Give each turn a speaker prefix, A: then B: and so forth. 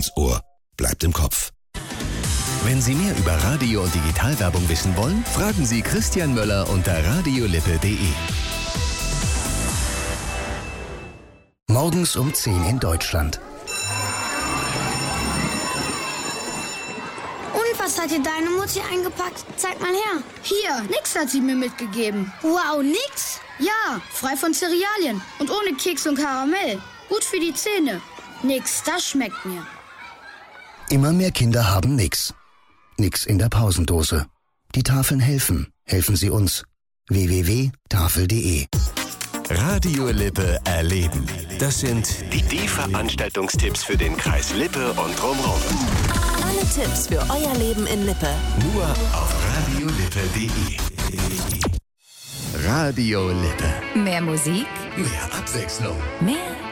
A: ins Ohr, bleibt im Kopf.
B: Wenn Sie mehr über Radio- und Digitalwerbung wissen wollen, fragen Sie Christian Möller unter radiolippe.de. Morgens um 10 in Deutschland.
C: Und was hat dir deine Mutti eingepackt? Zeig mal her.
D: Hier, nix hat sie mir mitgegeben.
C: Wow, nix?
D: Ja, frei von Cerealien und ohne Keks und Karamell. Gut für die Zähne. Nix, das schmeckt mir.
B: Immer mehr Kinder haben nix. Nix in der Pausendose. Die Tafeln helfen. Helfen Sie uns. www.tafel.de. Radio Lippe erleben. Das sind die Veranstaltungstipps für den Kreis Lippe und drumherum.
E: Alle Tipps für euer Leben in Lippe.
B: Nur auf radiolippe.de. Radio Lippe.
E: Mehr Musik,
B: Mehr Abwechslung.
E: mehr